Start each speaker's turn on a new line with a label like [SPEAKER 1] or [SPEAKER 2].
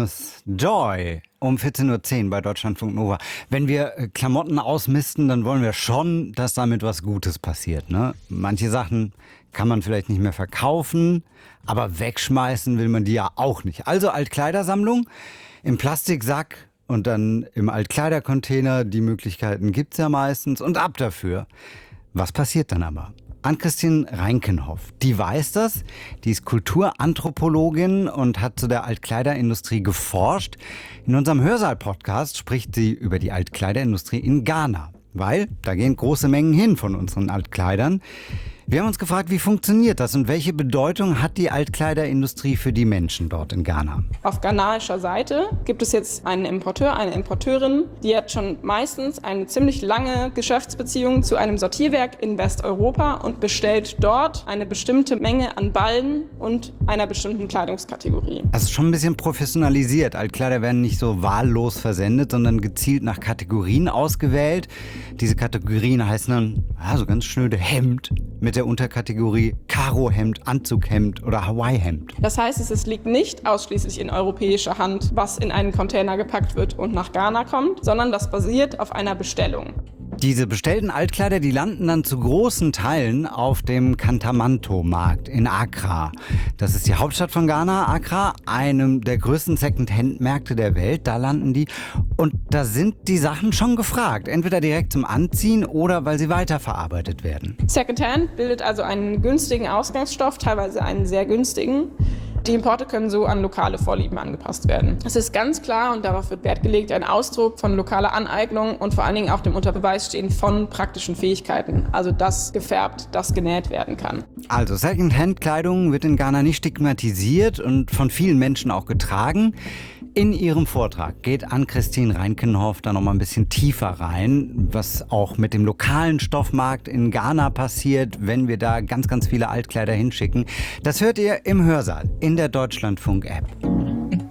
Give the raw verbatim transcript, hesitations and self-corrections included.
[SPEAKER 1] Thomas Joy um vierzehn Uhr zehn bei Deutschlandfunk Nova. Wenn wir Klamotten ausmisten, dann wollen wir schon, dass damit was Gutes passiert, ne? Manche Sachen kann man vielleicht nicht mehr verkaufen, aber wegschmeißen will man die ja auch nicht. Also Altkleidersammlung im Plastiksack und dann im Altkleidercontainer. Die Möglichkeiten gibt's ja meistens und ab dafür. Was passiert dann aber? Ann-Kristin Reinkenhoff, die weiß das, die ist Kulturanthropologin und hat zu der Altkleiderindustrie geforscht. In unserem Hörsaal-Podcast spricht sie über die Altkleiderindustrie in Ghana, weil da gehen große Mengen hin von unseren Altkleidern. Wir haben uns gefragt, wie funktioniert das und welche Bedeutung hat die Altkleiderindustrie für die Menschen dort in Ghana?
[SPEAKER 2] Auf ghanaischer Seite gibt es jetzt einen Importeur, eine Importeurin, die hat schon meistens eine ziemlich lange Geschäftsbeziehung zu einem Sortierwerk in Westeuropa und bestellt dort eine bestimmte Menge an Ballen und einer bestimmten Kleidungskategorie.
[SPEAKER 1] Also schon ein bisschen professionalisiert. Altkleider werden nicht so wahllos versendet, sondern gezielt nach Kategorien ausgewählt. Diese Kategorien heißen dann, ja, so ganz schnöde Hemd mit der Unterkategorie Karohemd, Anzughemd oder Hawaii-Hemd.
[SPEAKER 2] Das heißt, es liegt nicht ausschließlich in europäischer Hand, was in einen Container gepackt wird und nach Ghana kommt, sondern das basiert auf einer Bestellung.
[SPEAKER 1] Diese bestellten Altkleider, die landen dann zu großen Teilen auf dem Kantamanto-Markt in Accra. Das ist die Hauptstadt von Ghana, Accra, einem der größten Second-Hand-Märkte der Welt. Da landen die und da sind die Sachen schon gefragt. Entweder direkt zum Anziehen oder weil sie weiterverarbeitet werden.
[SPEAKER 2] Second-Hand bildet also einen günstigen Ausgangsstoff, teilweise einen sehr günstigen. Die Importe können so an lokale Vorlieben angepasst werden. Es ist ganz klar, und darauf wird Wert gelegt, ein Ausdruck von lokaler Aneignung und vor allen Dingen auch dem Unterbeweis stehen von praktischen Fähigkeiten. Also das gefärbt, das genäht werden kann.
[SPEAKER 1] Also Second-Hand-Kleidung wird in Ghana nicht stigmatisiert und von vielen Menschen auch getragen. In ihrem Vortrag geht Ann-Kristin Reinkenhoff da noch mal ein bisschen tiefer rein, was auch mit dem lokalen Stoffmarkt in Ghana passiert, wenn wir da ganz, ganz viele Altkleider hinschicken. Das hört ihr im Hörsaal in der Deutschlandfunk-App.